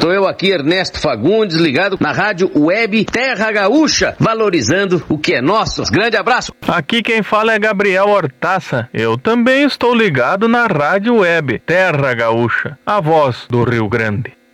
Tô eu aqui, Ernesto Fagundes, ligado na rádio web Terra Gaúcha, valorizando o que é nosso. Grande abraço. Aqui quem fala é Gabriel Hortaça. Eu também estou ligado na rádio web Terra Gaúcha, a voz do Rio Grande.